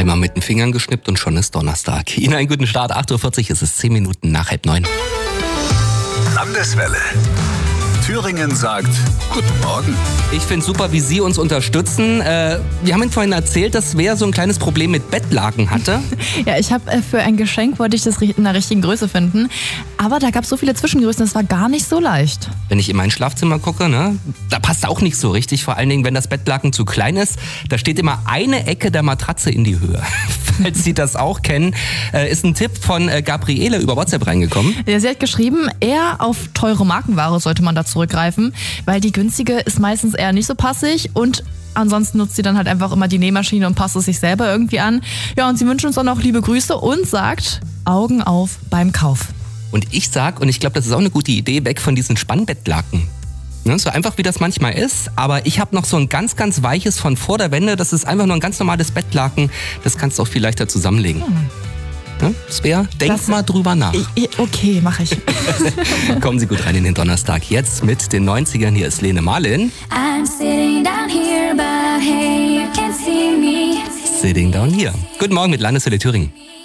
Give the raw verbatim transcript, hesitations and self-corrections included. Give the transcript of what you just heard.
Einmal mit den Fingern geschnippt und schon ist Donnerstag. Ihnen einen guten Start. acht Uhr vierzig ist es, zehn Minuten nach halb neun. Landeswelle. Thüringen sagt Guten Morgen. Ich finde super, wie Sie uns unterstützen. Äh, wir haben Ihnen vorhin erzählt, dass Svea so ein kleines Problem mit Bettlaken hatte. Ja, ich habe äh, für ein Geschenk wollte ich das in der richtigen Größe finden. Aber da gab es so viele Zwischengrößen, das war gar nicht so leicht. Wenn ich in mein Schlafzimmer gucke, ne, da passt auch nicht so richtig. Vor allen Dingen, wenn das Bettlaken zu klein ist. Da steht immer eine Ecke der Matratze in die Höhe. Falls Sie das auch kennen, äh, ist ein Tipp von äh, Gabriele über WhatsApp reingekommen. Ja, sie hat geschrieben, eher auf teure Markenware sollte man da zurückgreifen, weil die günstige ist meistens eher nicht so passig und ansonsten nutzt sie dann halt einfach immer die Nähmaschine und passt es sich selber irgendwie an. Ja, und sie wünscht uns dann auch liebe Grüße und sagt, Augen auf beim Kauf. Und ich sag, und ich glaube, das ist auch eine gute Idee, weg von diesen Spannbettlaken. Ne, so einfach wie das manchmal ist, aber ich habe noch so ein ganz, ganz weiches von vor der Wende. Das ist einfach nur ein ganz normales Bettlaken. Das kannst du auch viel leichter zusammenlegen. Hm. Ne, Svea, denk das, mal drüber nach. Ich, okay, mache ich. Kommen Sie gut rein in den Donnerstag. Jetzt mit den neunzigern. Hier ist Lene Marlin. I'm sitting down here, but hey, you can't see me. Sitting down here. Guten Morgen mit Landeswelle Thüringen.